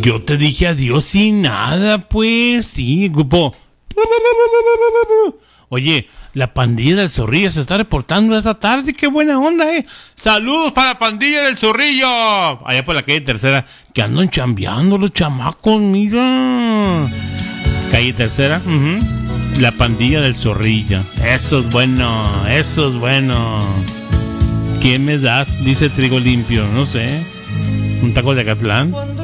Yo te dije adiós y nada, pues. Sí, grupo. Oye, la pandilla del Zorrillo se está reportando esta tarde. Qué buena onda, Saludos para la pandilla del Zorrillo. Allá por la calle Tercera, que andan chambeando los chamacos, mira. Calle Tercera, la pandilla del Zorrillo. Eso es bueno, eso es bueno. ¿Qué me das? Dice Trigo Limpio, no sé. ¿Un taco de Acatlán?